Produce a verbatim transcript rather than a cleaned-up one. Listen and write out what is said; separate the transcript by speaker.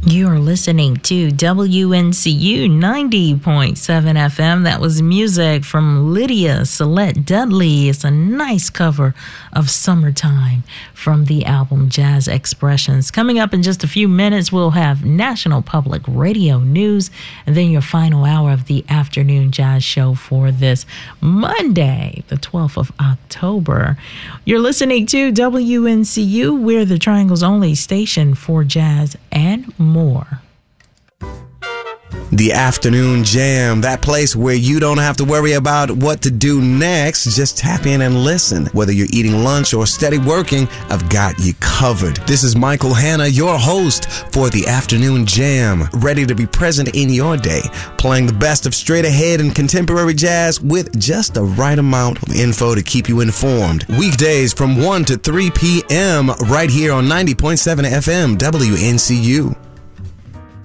Speaker 1: You're listening to W N C U ninety point seven F M. That was music from Lydia Celette Dudley. It's a nice cover of Summertime from the album Jazz Expressions. Coming up in just a few minutes, we'll have National Public Radio News and then your final hour of the afternoon jazz show for this Monday, the twelfth of October. You're listening to W N C U. We're the Triangle's only station for jazz and more. More.
Speaker 2: The Afternoon Jam, that place where you don't have to worry about what to do next. Just tap in and listen. Whether you're eating lunch or steady working, I've got you covered. This is Michael Hanna, your host for The Afternoon Jam, ready to be present in your day, playing the best of straight ahead and contemporary jazz with just the right amount of info to keep you informed. Weekdays from one to three p.m. right here on ninety point seven F M W N C U.